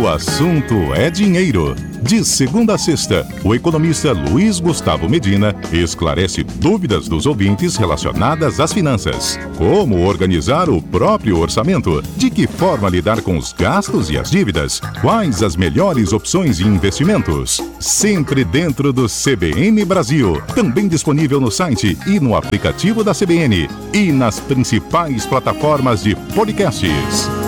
O assunto é dinheiro. De segunda a sexta, o economista Luiz Gustavo Medina esclarece dúvidas dos ouvintes relacionadas às finanças. Como organizar o próprio orçamento? De que forma lidar com os gastos e as dívidas? Quais as melhores opções de investimentos? Sempre dentro do CBN Brasil. Também disponível no site e no aplicativo da CBN. E nas principais plataformas de podcasts.